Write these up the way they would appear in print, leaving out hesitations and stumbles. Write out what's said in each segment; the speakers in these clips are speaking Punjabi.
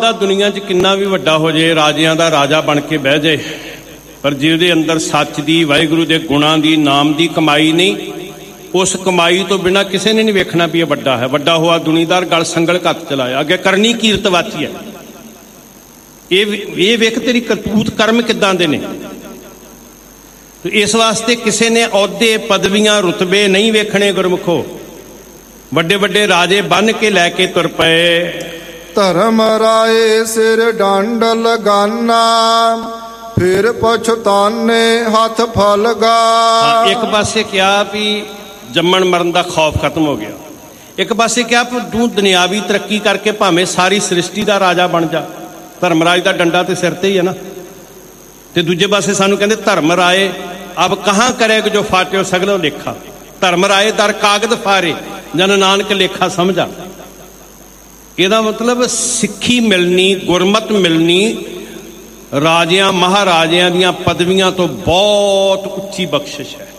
ਬੰਦਾ ਦੁਨੀਆ 'ਚ ਕਿੰਨਾ ਵੀ ਵੱਡਾ ਹੋ ਜਾਏ, ਰਾਜਿਆਂ ਦਾ ਰਾਜਾ ਬਣ ਕੇ ਬਹਿ ਜਾਏ, ਪਰ ਜਿਹਦੇ ਅੰਦਰ ਸੱਚ ਦੀ, ਵਾਹਿਗੁਰੂ ਦੇ ਗੁਣਾਂ ਦੀ, ਨਾਮ ਦੀ ਕਮਾਈ ਨਹੀਂ, ਉਸ ਕਮਾਈ ਤੋਂ ਬਿਨਾਂ ਕਿਸੇ ਨੇ ਨਹੀਂ ਵੇਖਣਾ ਵੀ ਇਹ ਵੱਡਾ ਹੈ। ਵੱਡਾ ਹੋਆ ਦੁਨੀਦਾਰ, ਗਲ ਸੰਗਲ ਘੱਤ ਚਲਾਇਆ, ਅੱਗੇ ਕਰਨੀ ਕੀਰਤ ਵਾਚੀ ਹੈ। ਇਹ ਵੇਖ ਤੇਰੀ ਕਰਤੂਤ ਕਰਮ ਕਿੱਦਾਂ ਦੇ ਨੇ। ਇਸ ਵਾਸਤੇ ਕਿਸੇ ਨੇ ਅਹੁਦੇ, ਪਦਵੀਆਂ, ਰੁਤਬੇ ਨਹੀਂ ਵੇਖਣੇ ਗੁਰਮੁਖੋ। ਵੱਡੇ ਵੱਡੇ ਰਾਜੇ ਬੰਨ ਕੇ ਲੈ ਕੇ ਤੁਰ ਪਏ। ਧਰਮ ਰਾਏ ਸਿਰ ਡੰਡ ਲਗਾਨਾ, ਫਿਰ ਪਛਤਾਨੇ ਹੱਥ ਫਲਗਾ। ਇੱਕ ਪਾਸੇ ਕਿਹਾ ਵੀ ਜੰਮਣ ਮਰਨ ਦਾ ਖੌਫ ਖਤਮ ਹੋ ਗਿਆ, ਇੱਕ ਪਾਸੇ ਕਿਹਾ ਤੂੰ ਦੁਨਿਆਵੀ ਤਰੱਕੀ ਕਰਕੇ ਭਾਵੇਂ ਸਾਰੀ ਸ੍ਰਿਸ਼ਟੀ ਦਾ ਰਾਜਾ ਬਣ ਜਾ। ਧਰਮਰਾਜ ਦਾ ਡੰਡਾ ਤੇ ਸਿਰ ਤੇ ਹੀ ਹੈ ਨਾ। ਤੇ ਦੂਜੇ ਪਾਸੇ ਸਾਨੂੰ ਕਹਿੰਦੇ ਧਰਮ ਰਾਏ ਅਬ ਕਹਾਂ ਕਰੇਗ ਜੋ ਫਾਟਿਓ ਸਗਲੋ ਲੇਖਾ। ਧਰਮ ਰਾਏ ਦਰ ਕਾਗਦ ਫਾਰੇ, ਜਨ ਨਾਨਕ ਲੇਖਾ ਸਮਝਾ। ਇਹਦਾ ਮਤਲਬ ਸਿੱਖੀ ਮਿਲਣੀ, ਗੁਰਮਤ ਮਿਲਣੀ ਰਾਜਿਆਂ ਮਹਾਰਾਜਿਆਂ ਦੀਆਂ ਪਦਵੀਆਂ ਤੋਂ ਬਹੁਤ ਉੱਚੀ ਬਖਸ਼ਿਸ਼ ਹੈ।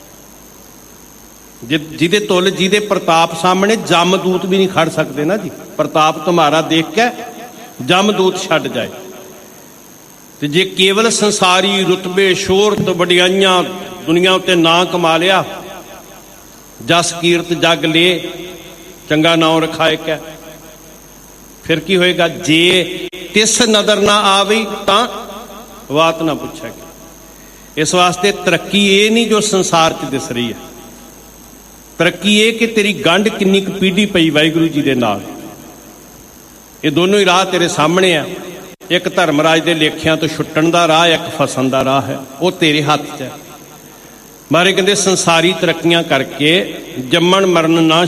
ਜਿਹਦੇ ਤੁਲ, ਜਿਹਦੇ ਪ੍ਰਤਾਪ ਸਾਹਮਣੇ ਜਮਦੂਤ ਵੀ ਨਹੀਂ ਖੜ ਸਕਦੇ ਨਾ ਜੀ। ਪ੍ਰਤਾਪ ਤੁਮਾਰਾ ਦੇਖ ਕੇ ਜਮਦੂਤ ਛੱਡ ਜਾਏ। ਤੇ ਜੇ ਕੇਵਲ ਸੰਸਾਰੀ ਰੁਤਬੇ, ਸ਼ੋਹਰਤ, ਵਡਿਆਈਆਂ ਦੁਨੀਆ ਉੱਤੇ ਨਾਂ ਕਮਾ ਲਿਆ, ਜਸ ਕੀਰਤ ਜਗ ਲੇ, ਚੰਗਾ ਨਾਮ ਰਖਾਏ ਕੈ, ਫਿਰ ਕੀ ਹੋਏਗਾ? ਜੇ ਤਿਸ ਨਦਰ ਨਾ ਆਵੀ ਤਾਂ ਬਾਤ ਨਾ ਪੁੱਛਿਆ। ਇਸ ਵਾਸਤੇ ਤਰੱਕੀ ਇਹ ਨਹੀਂ ਜੋ ਸੰਸਾਰ 'ਚ ਦਿਸ ਰਹੀ ਹੈ। ਤਰੱਕੀ ਇਹ ਕਿ ਤੇਰੀ ਗੰਢ ਕਿੰਨੀ ਕੁ ਪੀੜੀ ਪਈ ਵਾਹਿਗੁਰੂ ਜੀ ਦੇ ਨਾਲ। ਇਹ ਦੋਨੋਂ ਹੀ ਰਾਹ ਤੇਰੇ ਸਾਹਮਣੇ ਆ। ਇੱਕ ਧਰਮਰਾਜ ਦੇ ਲੇਖਿਆਂ ਤੋਂ ਛੁੱਟਣ ਦਾ ਰਾਹ, ਇੱਕ ਫਸਣ ਦਾ ਰਾਹ ਹੈ। ਉਹ ਤੇਰੇ ਹੱਥ 'ਚ ਹੈ। ਮਾਰੇ ਕਹਿੰਦੇ ਸੰਸਾਰੀ ਤਰੱਕੀਆਂ ਕਰਕੇ ਜੰਮਣ ਮਰਨ ਨਾ